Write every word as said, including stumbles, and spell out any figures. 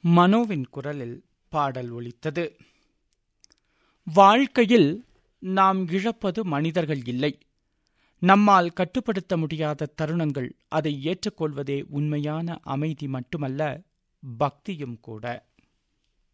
மனோவின் குரலில் பாடல் ஒலித்தது. வாழ்க்கையில் நாம் இழப்பது மனிதர்கள் இல்லை, நம்மால் கட்டுப்படுத்த முடியாத தருணங்கள். அதை ஏற்றுக்கொள்வதே உண்மையான அமைதி மட்டுமல்ல, பக்தியும் கூட.